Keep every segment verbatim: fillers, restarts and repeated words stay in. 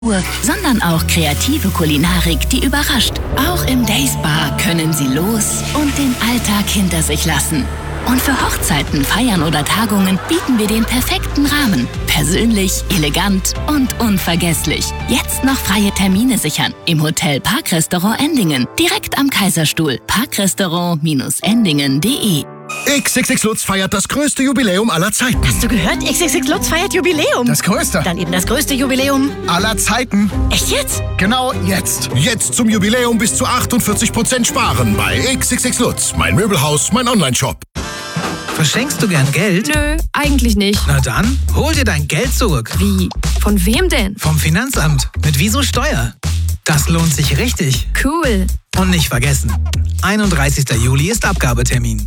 sondern auch kreative Kulinarik, die überrascht. Auch im Days Bar können Sie los und den Alltag hinter sich lassen. Und für Hochzeiten, Feiern oder Tagungen bieten wir den perfekten Rahmen. Persönlich, elegant und unvergesslich. Jetzt noch freie Termine sichern im Hotel Parkrestaurant Endingen. Direkt am Kaiserstuhl. Parkrestaurant Endingen punkt de. X X X Lutz feiert das größte Jubiläum aller Zeiten. Hast du gehört? X X X Lutz feiert Jubiläum. Das größte. Dann eben das größte Jubiläum aller Zeiten. Echt jetzt? Genau jetzt. Jetzt zum Jubiläum bis zu achtundvierzig Prozent sparen bei X X X Lutz. Mein Möbelhaus, mein Onlineshop. Verschenkst du gern Geld? Nö, eigentlich nicht. Na dann, hol dir dein Geld zurück. Wie? Von wem denn? Vom Finanzamt. Mit Wieso Steuer. Das lohnt sich richtig. Cool. Und nicht vergessen, einunddreißigster Juli ist Abgabetermin.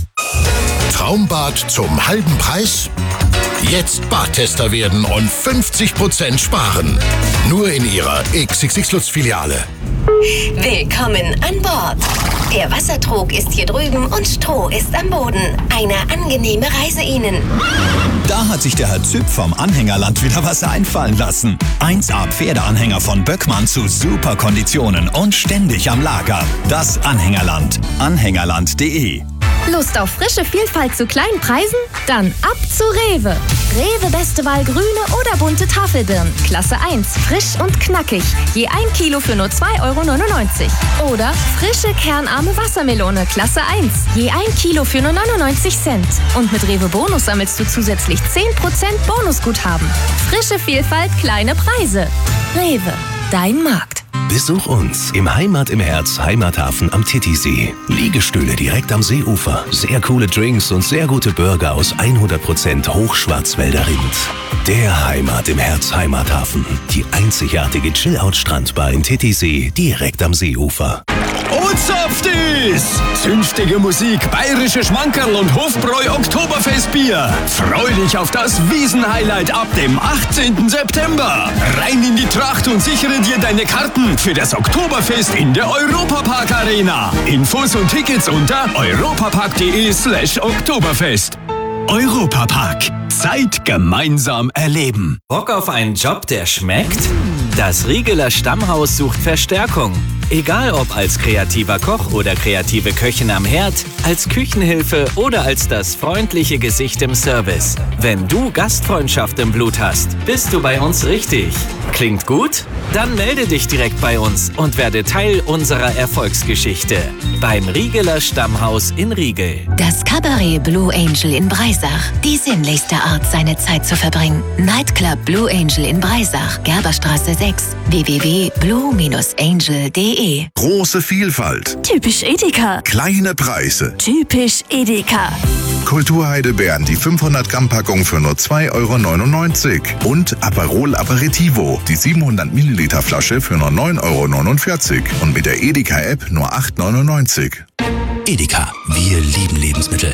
Traumbad zum halben Preis? Jetzt Badtester werden und fünfzig Prozent sparen. Nur in Ihrer X X X Lutz Filiale. Willkommen an Bord. Der Wassertrog ist hier drüben und Stroh ist am Boden. Eine angenehme Reise Ihnen. Da hat sich der Herr Züpp vom Anhängerland wieder was einfallen lassen. eins A Pferdeanhänger von Böckmann zu super Konditionen und ständig am Lager. Das Anhängerland. Anhängerland punkt de. Lust auf frische Vielfalt zu kleinen Preisen? Dann ab zu Rewe. Rewe beste Wahl grüne oder bunte Tafelbirnen. Klasse eins, frisch und knackig. Je ein Kilo für nur zwei Euro neunundneunzig. Oder frische kernarme Wassermelone. Klasse eins. Je ein Kilo für nur neunundneunzig Cent. Und mit Rewe Bonus sammelst du zusätzlich zehn Prozent Bonusguthaben. Frische Vielfalt, kleine Preise. Rewe, dein Markt. Besuch uns im Heimat im Herz Heimathafen am Titisee. Liegestühle direkt am Seeufer, sehr coole Drinks und sehr gute Burger aus hundert Prozent Hochschwarzwälder Rind. Der Heimat im Herz Heimathafen. Die einzigartige Chill-Out-Strandbar in Titisee direkt am Seeufer. Ozapftis! Zünftige Musik, bayerische Schmankerl und Hofbräu Oktoberfestbier. Freu dich auf das Wiesen-Highlight ab dem achtzehnten September. Rein in die Tracht und sichere dir deine Karten für das Oktoberfest in der Europapark Arena. Infos und Tickets unter europapark.de slash Oktoberfest. Europapark. Zeit gemeinsam erleben. Bock auf einen Job, der schmeckt? Das Riegeler Stammhaus sucht Verstärkung. Egal ob als kreativer Koch oder kreative Köchin am Herd, als Küchenhilfe oder als das freundliche Gesicht im Service. Wenn du Gastfreundschaft im Blut hast, bist du bei uns richtig. Klingt gut? Dann melde dich direkt bei uns und werde Teil unserer Erfolgsgeschichte. Beim Riegeler Stammhaus in Riegel. Das Cabaret Blue Angel in Breisach. Die sinnlichste Art, seine Zeit zu verbringen. Nightclub Blue Angel in Breisach. Gerberstraße sechs. w w w punkt blue angel punkt de. Große Vielfalt. Typisch Edeka. Kleine Preise. Typisch Edeka. Kulturheidelbeeren, die fünfhundert Gramm Packung für nur zwei Euro neunundneunzig. Und Aperol Aperitivo, die siebenhundert Milliliter Flasche für nur neun Euro neunundvierzig. Und mit der Edeka-App nur acht Euro neunundneunzig. Edeka, wir lieben Lebensmittel.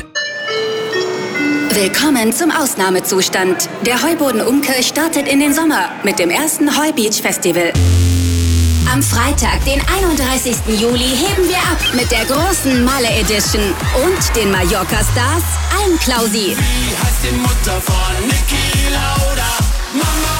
Willkommen zum Ausnahmezustand. Der Heuboden Umkirch startet in den Sommer mit dem ersten Heubeach Festival. Am Freitag, den einunddreißigsten Juli, heben wir ab mit der großen Malle Edition und den Mallorca-Stars Almklausi. Wie heißt die Mutter von Niki Lauda? Mama!